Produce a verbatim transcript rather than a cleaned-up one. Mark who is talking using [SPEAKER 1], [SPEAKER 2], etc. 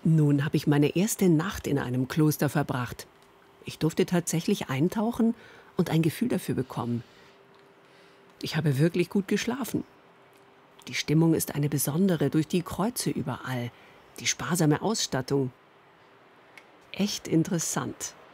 [SPEAKER 1] Nun habe ich meine erste Nacht in einem Kloster verbracht. Ich durfte tatsächlich eintauchen und ein Gefühl dafür bekommen. Ich habe wirklich gut geschlafen. Die Stimmung ist eine besondere durch die Kreuze überall, die sparsame Ausstattung. Echt interessant.